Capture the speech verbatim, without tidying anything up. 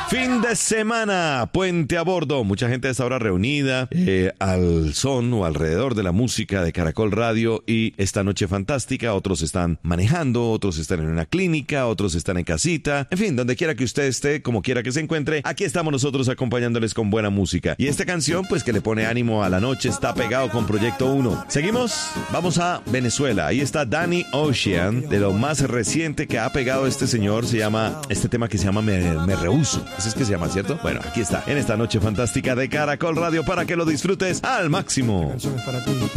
Fin de semana, puente a bordo, mucha gente a esta hora reunida eh, al son o alrededor de la música de Caracol Radio y esta noche fantástica. Otros están manejando, otros están en una clínica, otros están en casita, en fin, donde quiera que usted esté, como quiera que se encuentre, aquí estamos nosotros acompañándoles con buena música. Y esta canción pues que le pone ánimo a la noche, está pegado con Proyecto uno. Seguimos, vamos a Venezuela, ahí está Danny Ocean, de lo más reciente que ha pegado este señor, se llama, este tema que se llama Me, Me Rehuso. Así es que se llama, ¿cierto? Bueno, aquí está, en esta noche fantástica de Caracol Radio para que lo disfrutes al máximo.